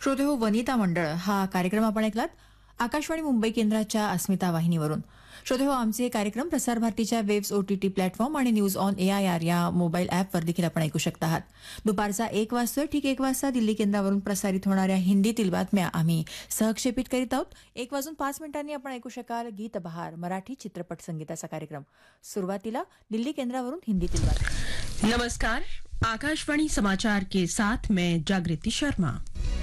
श्रोते हो, वनिता मंडळ हा कार्यक्रम आपण ऐकलात आकाशवाणी मुंबई केंद्राच्या अस्मिता वाहिनीवरून. श्रोते हो, आमचे कार्यक्रम प्रसार भारतीच्या वेब्स OTT प्लॅटफॉर्म आणि न्यूज ऑन AIR या मोबाईल ॲपवर देखील आपण ऐकू शकता आहात. दुपारचा 1 वाजता ठीक 1 वाजता दिल्ली केंद्रावरून प्रसारित होणाऱ्या हिंदीतील बातम्या आम्ही सहक्षेपित करीत आहोत. 1:05 आपण ऐकू शकाल गीत बहार मराठी चित्रपट संगीताचा कार्यक्रम. सुरुवातीला दिल्ली केंद्रावरून हिंदीतील बातम्या. नमस्कार, आकाशवाणी समाचार के साथ मैं जागृति शर्मा.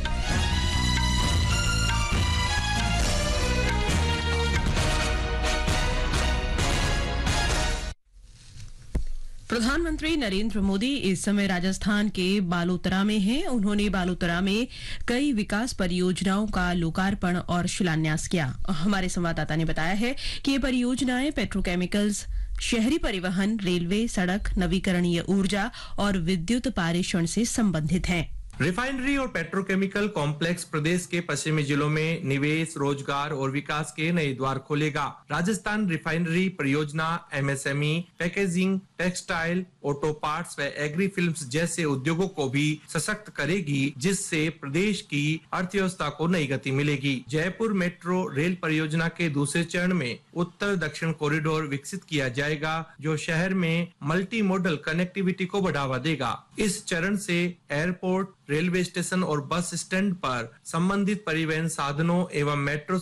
प्रधानमंत्री नरेंद्र मोदी इस समय राजस्थान के बालोतरा में हैं. उन्होंने बालोतरा में कई विकास परियोजनाओं का लोकार्पण और शिलान्यास किया. हमारे संवाददाता ने बताया है कि ये परियोजनाएं पेट्रोकेमिकल्स, शहरी परिवहन, रेलवे, सड़क, नवीकरणीय ऊर्जा और विद्युत पारेषण से संबंधित हैं. रिफाइनरी और पेट्रोकेमिकल कॉम्प्लेक्स प्रदेश के पश्चिमी जिलों में निवेश, रोजगार और विकास के नए द्वार खोलेगा. राजस्थान रिफाइनरी परियोजना MSME, packaging, textile, auto parts व एग्री फिल्म्स जैसे उद्योगों को भी सशक्त करेगी, जिससे प्रदेश की अर्थव्यवस्था को नई गति मिलेगी. जयपुर मेट्रो रेल परियोजना के दूसरे चरण में उत्तर दक्षिण कॉरिडोर विकसित किया जाएगा, जो शहर में मल्टी मॉडल कनेक्टिविटी को बढ़ावा देगा. इस चरण से एयरपोर्ट, रेलवे स्टेशन और बस स्टैंड पर संबंधित परिवहन साधनों एवं मेट्रो